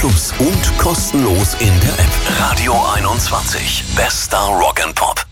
Plus und kostenlos in der App. Radio 21. Bester Rock and Pop.